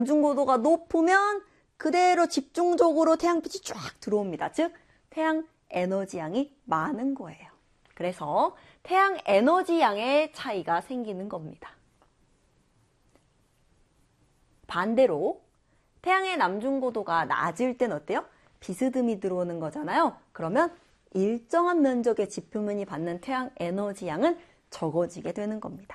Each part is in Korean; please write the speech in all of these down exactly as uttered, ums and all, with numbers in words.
남중고도가 높으면 그대로 집중적으로 태양빛이 쫙 들어옵니다. 즉 태양 에너지 양이 많은 거예요. 그래서 태양 에너지 양의 차이가 생기는 겁니다. 반대로 태양의 남중고도가 낮을 땐 어때요? 비스듬히 들어오는 거잖아요. 그러면 일정한 면적의 지표면이 받는 태양 에너지 양은 적어지게 되는 겁니다.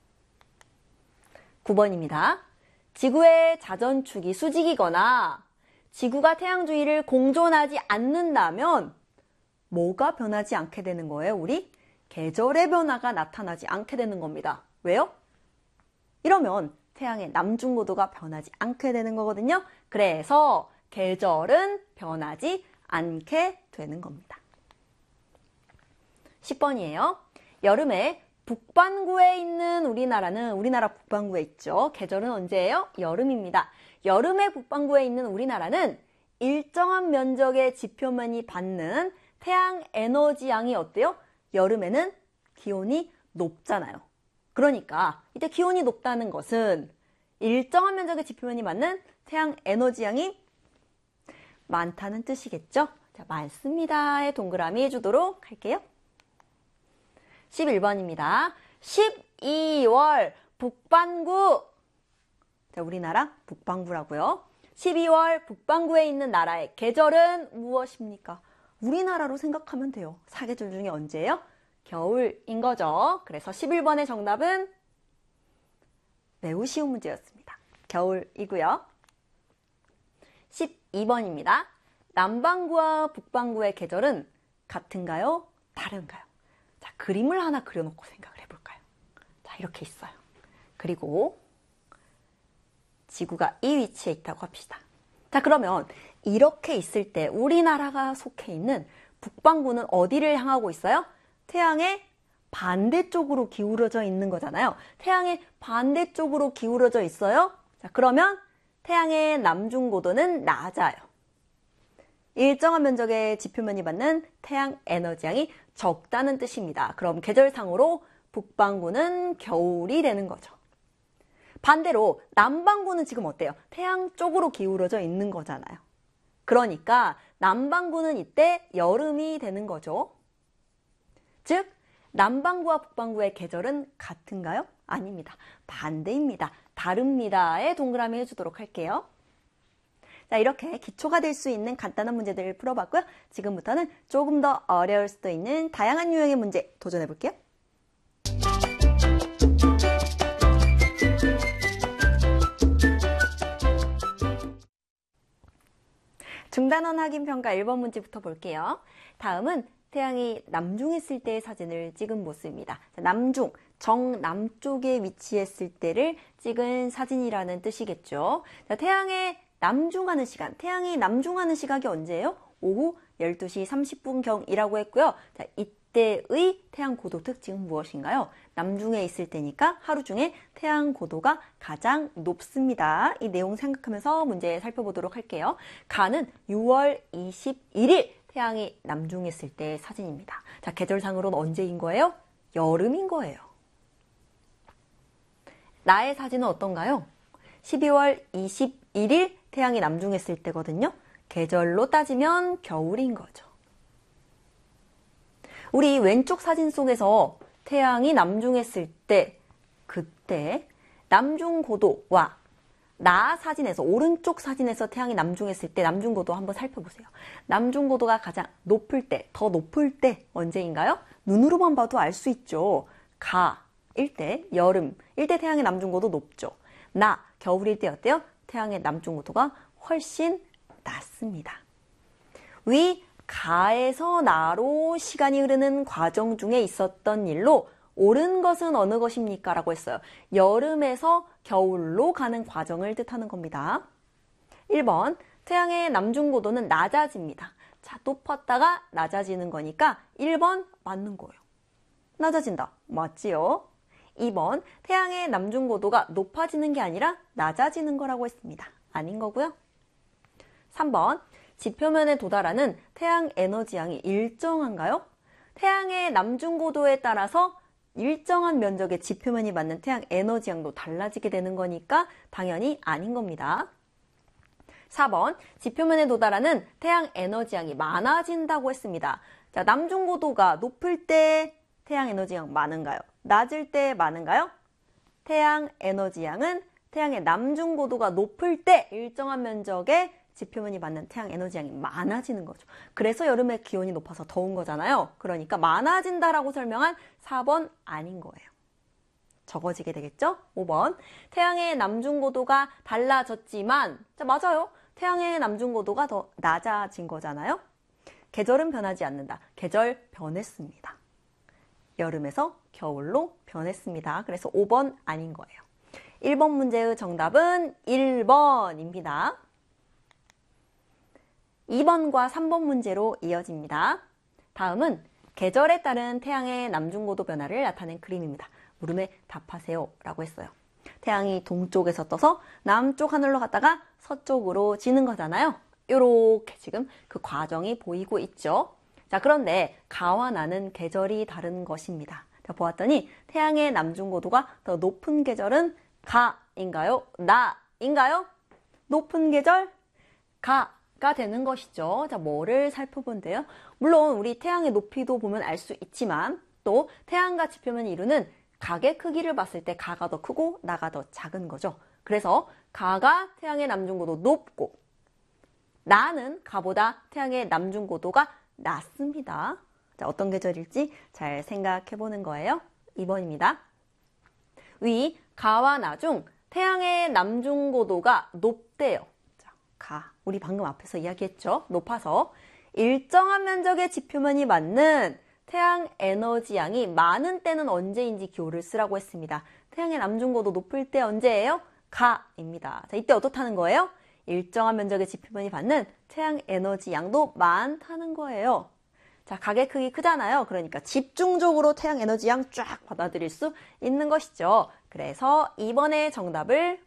구 번입니다. 지구의 자전축이 수직이거나 지구가 태양 주위를 공전하지 않는다면 뭐가 변하지 않게 되는 거예요? 우리 계절의 변화가 나타나지 않게 되는 겁니다. 왜요? 이러면 태양의 남중고도가 변하지 않게 되는 거거든요. 그래서 계절은 변하지 않게 되는 겁니다. 십 번이에요. 여름에 북반구에 있는 우리나라는 우리나라 북반구에 있죠. 계절은 언제예요? 여름입니다. 여름의 북반구에 있는 우리나라는 일정한 면적의 지표면이 받는 태양 에너지 양이 어때요? 여름에는 기온이 높잖아요. 그러니까 이때 기온이 높다는 것은 일정한 면적의 지표면이 받는 태양 에너지 양이 많다는 뜻이겠죠? 자, 많습니다에 동그라미 해주도록 할게요. 십일 번입니다. 십이월 북반구. 자, 우리나라 북반구라고요. 십이월 북반구에 있는 나라의 계절은 무엇입니까? 우리나라로 생각하면 돼요. 사계절 중에 언제예요? 겨울인 거죠. 그래서 십일 번의 정답은 매우 쉬운 문제였습니다. 겨울이고요. 십이 번입니다. 남반구와 북반구의 계절은 같은가요? 다른가요? 자, 그림을 하나 그려놓고 생각을 해볼까요? 자, 이렇게 있어요. 그리고 지구가 이 위치에 있다고 합시다. 자, 그러면 이렇게 있을 때 우리나라가 속해 있는 북반구는 어디를 향하고 있어요? 태양의 반대쪽으로 기울어져 있는 거잖아요. 태양의 반대쪽으로 기울어져 있어요. 자, 그러면 태양의 남중고도는 낮아요. 일정한 면적의 지표면이 받는 태양 에너지 양이 적다는 뜻입니다. 그럼 계절상으로 북반구는 겨울이 되는 거죠. 반대로 남반구는 지금 어때요? 태양 쪽으로 기울어져 있는 거잖아요. 그러니까 남반구는 이때 여름이 되는 거죠. 즉 남반구와 북반구의 계절은 같은가요? 아닙니다. 반대입니다. 다릅니다에 동그라미 해주도록 할게요. 자, 이렇게 기초가 될 수 있는 간단한 문제들을 풀어봤고요. 지금부터는 조금 더 어려울 수도 있는 다양한 유형의 문제 도전해 볼게요. 중단원 확인평가 일 번 문제부터 볼게요. 다음은 태양이 남중했을 때의 사진을 찍은 모습입니다. 남중, 정남쪽에 위치했을 때를 찍은 사진이라는 뜻이겠죠. 자, 태양의 남중하는 시간, 태양이 남중하는 시각이 언제예요? 오후 열두 시 삼십 분경이라고 했고요. 자, 이때의 태양 고도 특징은 무엇인가요? 남중에 있을 때니까 하루 중에 태양 고도가 가장 높습니다. 이 내용 생각하면서 문제 살펴보도록 할게요. 가는 유월 이십일일 태양이 남중했을 때의 사진입니다. 자, 계절상으로는 언제인 거예요? 여름인 거예요. 나의 사진은 어떤가요? 십이월 이십일일 태양이 남중했을 때거든요. 계절로 따지면 겨울인 거죠. 우리 왼쪽 사진 속에서 태양이 남중했을 때, 그때 남중 고도와 나 사진에서, 오른쪽 사진에서 태양이 남중했을 때 남중 고도 한번 살펴보세요. 남중 고도가 가장 높을 때, 더 높을 때 언제인가요? 눈으로만 봐도 알 수 있죠. 가일 때, 여름일 때 태양의 남중 고도 높죠. 나, 겨울일 때 어때요? 태양의 남중 고도가 훨씬 낮습니다. 위, 가에서 나로 시간이 흐르는 과정 중에 있었던 일로 옳은 것은 어느 것입니까? 라고 했어요. 여름에서 겨울로 가는 과정을 뜻하는 겁니다. 일 번, 태양의 남중 고도는 낮아집니다. 자, 높았다가 낮아지는 거니까 일 번 맞는 거예요. 낮아진다. 맞지요? 이 번, 태양의 남중 고도가 높아지는 게 아니라 낮아지는 거라고 했습니다. 아닌 거고요. 삼 번, 지표면에 도달하는 태양 에너지 양이 일정한가요? 태양의 남중 고도에 따라서 일정한 면적의 지표면이 맞는 태양 에너지양도 달라지게 되는 거니까 당연히 아닌 겁니다. 사 번, 지표면에 도달하는 태양 에너지양이 많아진다고 했습니다. 자, 남중고도가 높을 때 태양 에너지양 많은가요? 낮을 때 많은가요? 태양 에너지양은 태양의 남중고도가 높을 때 일정한 면적의 지표면이 맞는 태양 에너지양이 많아지는 거죠. 그래서 여름에 기온이 높아서 더운 거잖아요. 그러니까 많아진다라고 설명한 사 번 아닌 거예요. 적어지게 되겠죠? 오 번, 태양의 남중고도가 달라졌지만, 자, 맞아요. 태양의 남중고도가 더 낮아진 거잖아요. 계절은 변하지 않는다. 계절 변했습니다. 여름에서 겨울로 변했습니다. 그래서 오 번 아닌 거예요. 일 번 문제의 정답은 일 번입니다. 이 번과 삼 번 문제로 이어집니다. 다음은 계절에 따른 태양의 남중고도 변화를 나타낸 그림입니다. 물음에 답하세요 라고 했어요. 태양이 동쪽에서 떠서 남쪽 하늘로 갔다가 서쪽으로 지는 거잖아요. 이렇게 지금 그 과정이 보이고 있죠. 자, 그런데 가와 나는 계절이 다른 것입니다. 자, 보았더니 태양의 남중고도가 더 높은 계절은 가인가요? 나인가요? 높은 계절 가가 되는 것이죠. 자, 뭐를 살펴본대요? 물론 우리 태양의 높이도 보면 알 수 있지만 또 태양과 지표면이 이루는 각의 크기를 봤을 때 가가 더 크고 나가 더 작은 거죠. 그래서 가가 태양의 남중고도 높고 나는 가보다 태양의 남중고도가 낮습니다. 자, 어떤 계절일지 잘 생각해 보는 거예요. 이 번입니다. 위 가와 나 중 태양의 남중고도가 높대요. 자, 가. 우리 방금 앞에서 이야기했죠. 높아서 일정한 면적의 지표면이 맞는 태양 에너지 양이 많은 때는 언제인지 기호를 쓰라고 했습니다. 태양의 남중고도 높을 때 언제예요? 가입니다. 자, 이때 어떻다는 거예요? 일정한 면적의 지표면이 받는 태양 에너지 양도 많다는 거예요. 자, 각의 크기 크잖아요. 그러니까 집중적으로 태양 에너지 양 쫙 받아들일 수 있는 것이죠. 그래서 이 번의 정답을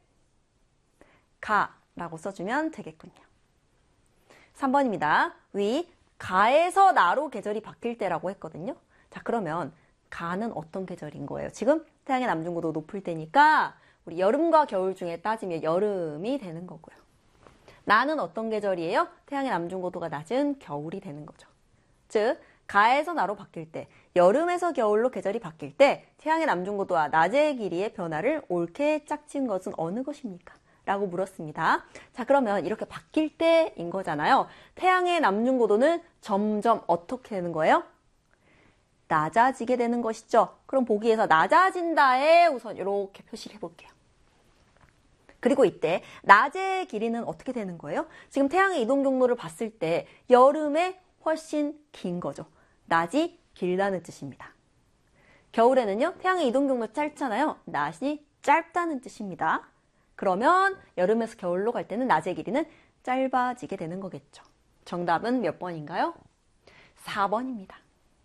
가라고 써주면 되겠군요. 삼 번입니다. 위 가에서 나로 계절이 바뀔 때라고 했거든요. 자, 그러면 가는 어떤 계절인 거예요? 지금 태양의 남중고도 높을 때니까 우리 여름과 겨울 중에 따지면 여름이 되는 거고요. 나는 어떤 계절이에요? 태양의 남중고도가 낮은 겨울이 되는 거죠. 즉, 가에서 나로 바뀔 때, 여름에서 겨울로 계절이 바뀔 때 태양의 남중고도와 낮의 길이의 변화를 옳게 짝진 것은 어느 것입니까? 라고 물었습니다. 자, 그러면 이렇게 바뀔 때인 거잖아요. 태양의 남중고도는 점점 어떻게 되는 거예요? 낮아지게 되는 것이죠. 그럼 보기에서 낮아진다에 우선 이렇게 표시를 해볼게요. 그리고 이때 낮의 길이는 어떻게 되는 거예요? 지금 태양의 이동 경로를 봤을 때 여름에 훨씬 긴 거죠. 낮이 길다는 뜻입니다. 겨울에는요, 태양의 이동 경로 짧잖아요. 낮이 짧다는 뜻입니다. 그러면 여름에서 겨울로 갈 때는 낮의 길이는 짧아지게 되는 거겠죠. 정답은 몇 번인가요? 사 번입니다.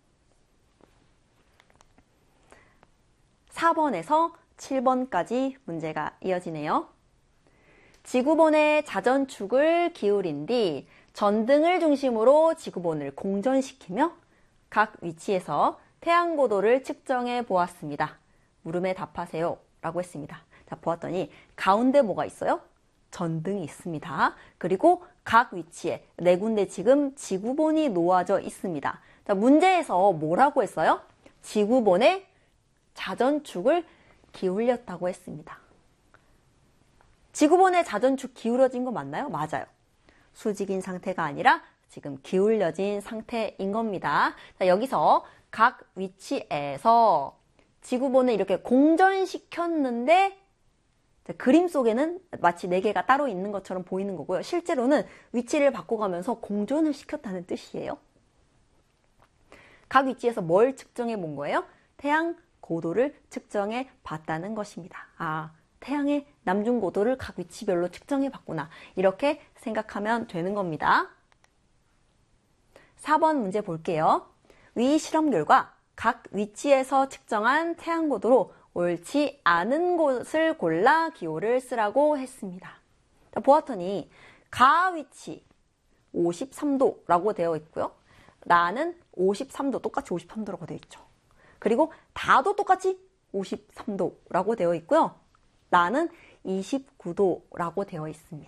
사 번에서 칠 번까지 문제가 이어지네요. 지구본의 자전축을 기울인 뒤 전등을 중심으로 지구본을 공전시키며 각 위치에서 태양 고도를 측정해 보았습니다. 물음에 답하세요 라고 했습니다. 자, 보았더니 가운데 뭐가 있어요? 전등이 있습니다. 그리고 각 위치에 네 군데 지금 지구본이 놓아져 있습니다. 자, 문제에서 뭐라고 했어요? 지구본의 자전축을 기울였다고 했습니다. 지구본의 자전축 기울어진 거 맞나요? 맞아요. 수직인 상태가 아니라 지금 기울여진 상태인 겁니다. 자, 여기서 각 위치에서 지구본을 이렇게 공전시켰는데 그림 속에는 마치 네 개가 따로 있는 것처럼 보이는 거고요. 실제로는 위치를 바꿔가면서 공전을 시켰다는 뜻이에요. 각 위치에서 뭘 측정해 본 거예요? 태양 고도를 측정해 봤다는 것입니다. 아, 태양의 남중 고도를 각 위치별로 측정해 봤구나. 이렇게 생각하면 되는 겁니다. 사 번 문제 볼게요. 위 실험 결과 각 위치에서 측정한 태양 고도로 옳지 않은 곳을 골라 기호를 쓰라고 했습니다. 자, 보았더니 가 위치 오십삼 도라고 되어 있고요. 나는 오십삼 도, 똑같이 오십삼 도라고 되어 있죠. 그리고 다도 똑같이 오십삼 도라고 되어 있고요. 라는 이십구 도라고 되어 있습니다.